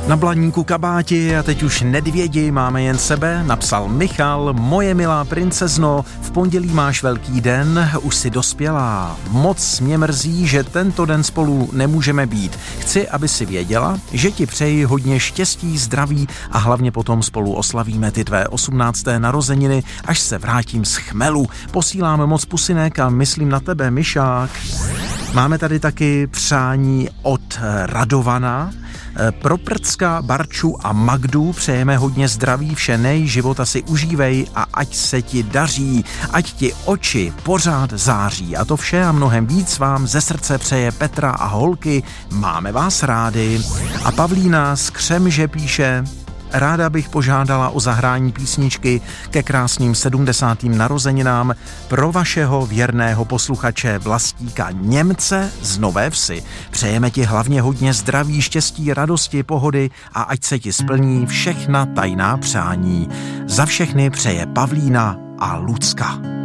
Na blaníku kabáti a teď už nedvědi, máme jen sebe, napsal Michal, moje milá princezno, v pondělí máš velký den, už si dospělá. Moc mě mrzí, že tento den spolu nemůžeme být. Chci, aby si věděla, že ti přeji hodně štěstí, zdraví a hlavně potom spolu oslavíme ty tvé 18. narozeniny, až se vrátím z chmelu. Posíláme moc pusinek a myslím na tebe, Myšák. Máme tady taky přání od Radovana. Pro Prcka, Barču a Magdu přejeme hodně zdraví, vše života si užívej a ať se ti daří, ať ti oči pořád září. A to vše a mnohem víc vám ze srdce přeje Petra a holky, máme vás rádi. A Pavlína z Křemže píše: ráda bych požádala o zahrání písničky ke krásným 70. narozeninám pro vašeho věrného posluchače Vlastíka Němce z Nové Vsi. Přejeme ti hlavně hodně zdraví, štěstí, radosti, pohody a ať se ti splní všechna tajná přání. Za všechny přeje Pavlína a Lucka.